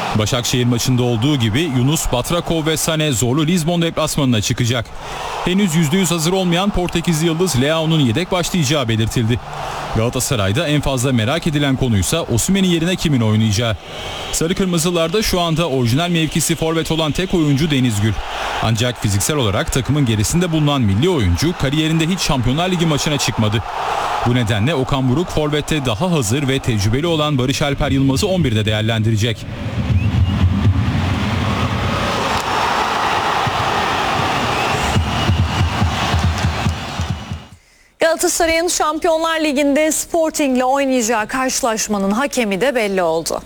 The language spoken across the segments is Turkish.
Başakşehir maçında olduğu gibi Yunus, Batrakov ve Sané zorlu Lizbon deplasmanına çıkacak. Henüz %100 hazır olmayan Portekizli yıldız Leao'nun yedek başlayacağı belirtildi. Galatasaray'da en fazla merak edilen konuysa Osimhen'in yerine kimin oynayacağı. Sarı Kırmızılarda şu anda orijinal mevkisi forvet olan tek oyuncu Deniz Gül. Ancak fiziksel olarak takımın gerisinde bulunan milli oyuncu kariyerinde hiç Şampiyonlar Ligi maçına çıkmadı. Bu nedenle Okan Buruk forvette daha hazır ve tecrübeli olan Barış Alper Yılmaz'ı 11'de değerlendirecek. Galatasaray'ın Şampiyonlar Ligi'nde Sporting'le oynayacağı karşılaşmanın hakemi de belli oldu.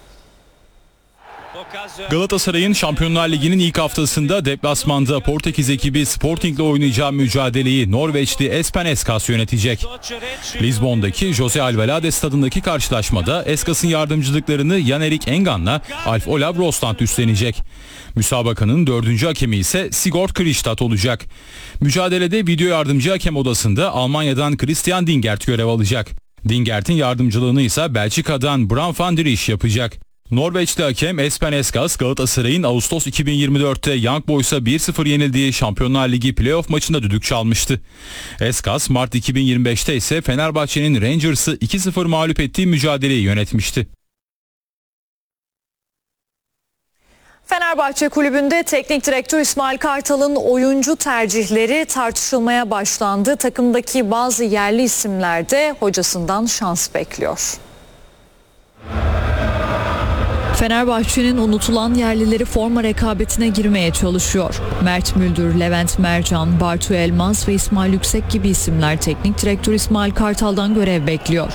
Galatasaray'ın Şampiyonlar Ligi'nin ilk haftasında deplasmanda Portekiz ekibi Sporting'le oynayacağı mücadeleyi Norveçli Espen Eskas yönetecek. Lizbon'daki Jose Alvalade stadındaki karşılaşmada Eskas'ın yardımcılıklarını Jan-Erik Engan'la Alf Olav Rosland üstlenecek. Müsabakanın 4. hakemi ise Sigurd Kristad olacak. Mücadelede video yardımcı hakem odasında Almanya'dan Christian Dingert görev alacak. Dingert'in yardımcılığını ise Belçika'dan Bram van der Isch yapacak. Norveçli hakem Espen Eskas, Galatasaray'ın Ağustos 2024'te Young Boys'a 1-0 yenildiği Şampiyonlar Ligi playoff maçında düdük çalmıştı. Eskas, Mart 2025'te ise Fenerbahçe'nin Rangers'ı 2-0 mağlup ettiği mücadeleyi yönetmişti. Fenerbahçe Kulübü'nde teknik direktör İsmail Kartal'ın oyuncu tercihleri tartışılmaya başlandı. Takımdaki bazı yerli isimler de hocasından şans bekliyor. Fenerbahçe'nin unutulan yerlileri forma rekabetine girmeye çalışıyor. Mert Müldür, Levent Mercan, Bartu Elmaz ve İsmail Yüksek gibi isimler teknik direktör İsmail Kartal'dan görev bekliyor.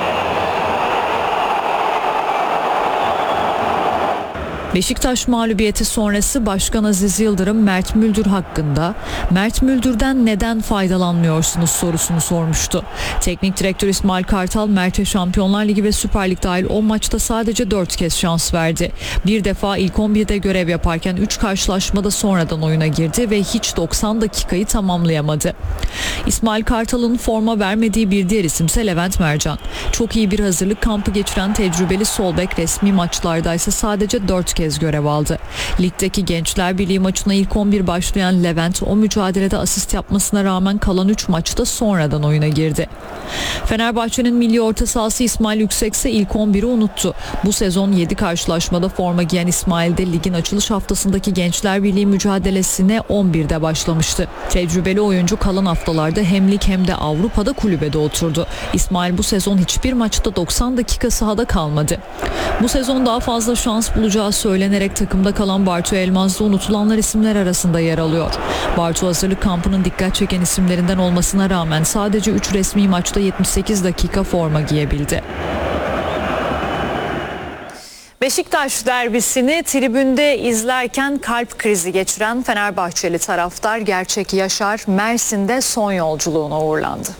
Beşiktaş mağlubiyeti sonrası Başkan Aziz Yıldırım Mert Müldür hakkında Mert Müldür'den neden faydalanmıyorsunuz sorusunu sormuştu. Teknik direktör İsmail Kartal Mert'e Şampiyonlar Ligi ve Süper Lig dahil 10 maçta sadece 4 kez şans verdi. Bir defa ilk 11'de görev yaparken 3 karşılaşmada sonradan oyuna girdi ve hiç 90 dakikayı tamamlayamadı. İsmail Kartal'ın forma vermediği bir diğer isimse Levent Mercan. Çok iyi bir hazırlık kampı geçiren tecrübeli sol bek resmi maçlarda ise sadece 4 kez görev aldı. Ligdeki Gençler Birliği maçına ilk 11 başlayan Levent o mücadelede asist yapmasına rağmen kalan 3 maçta sonradan oyuna girdi. Fenerbahçe'nin milli orta sahası İsmail Yüksek ise ilk 11'i unuttu. Bu sezon 7 karşılaşmada forma giyen İsmail de ligin açılış haftasındaki Gençler Birliği mücadelesine 11'de başlamıştı. Tecrübeli oyuncu kalan haftalarda hem lig hem de Avrupa'da kulübede oturdu. İsmail bu sezon hiçbir maçta 90 dakika sahada kalmadı. Bu sezon daha fazla şans bulacağı söylenerek takımda kalan Bartu Elmaz da unutulanlar isimler arasında yer alıyor. Bartu hazırlık kampının dikkat çeken isimlerinden olmasına rağmen sadece 3 resmi maçta 78 dakika forma giyebildi. Beşiktaş derbisini tribünde izlerken kalp krizi geçiren Fenerbahçeli taraftar Gerçek Yaşar Mersin'de son yolculuğuna uğurlandı.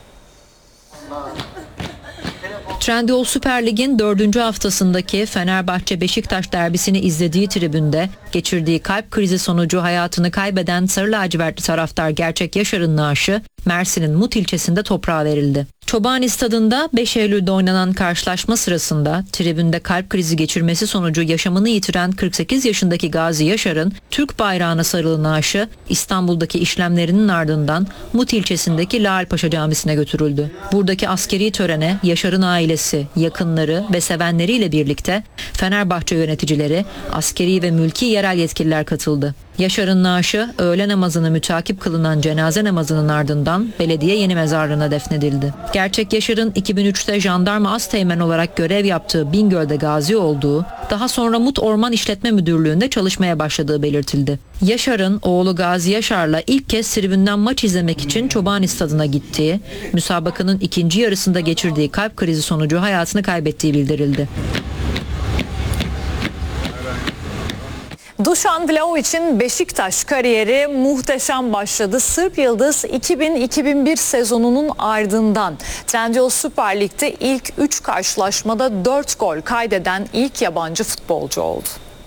Trendyol Süper Lig'in 4. haftasındaki Fenerbahçe-Beşiktaş derbisini izlediği tribünde geçirdiği kalp krizi sonucu hayatını kaybeden sarı lacivertli taraftar Gerçek Yaşar'ın naaşı Mersin'in Mut ilçesinde toprağa verildi. Çobani Stadında 5 Eylül'de oynanan karşılaşma sırasında tribünde kalp krizi geçirmesi sonucu yaşamını yitiren 48 yaşındaki Gazi Yaşar'ın Türk bayrağına sarılı naaşı İstanbul'daki işlemlerinin ardından Mut ilçesindeki Laalpaşa Camisi'ne götürüldü. Buradaki askeri törene Yaşar'ın ailesi, yakınları ve sevenleriyle birlikte Fenerbahçe yöneticileri, askeri ve mülki yerel yetkililer katıldı. Yaşar'ın naaşı öğle namazını mütakip kılınan cenaze namazının ardından belediye yeni mezarlığına defnedildi. Gerçek Yaşar'ın 2003'te jandarma asteğmen olarak görev yaptığı Bingöl'de gazi olduğu, daha sonra Mut Orman İşletme Müdürlüğü'nde çalışmaya başladığı belirtildi. Yaşar'ın oğlu Gazi Yaşar'la ilk kez tribünden maç izlemek için Çobani Stadı'na gittiği, müsabakanın ikinci yarısında geçirdiği kalp krizi sonucu hayatını kaybettiği bildirildi. Dušan Vlahovic'in Beşiktaş kariyeri muhteşem başladı. Sırp Yıldız 2000-2001 sezonunun ardından Trendyol Süper Lig'de ilk 3 karşılaşmada 4 gol kaydeden ilk yabancı futbolcu oldu.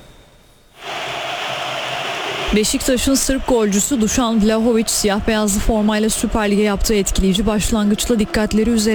Beşiktaş'ın Sırp golcüsü Dušan Vlahović siyah beyazlı formayla Süper Lig'e yaptığı etkileyici başlangıçla dikkatleri üzerine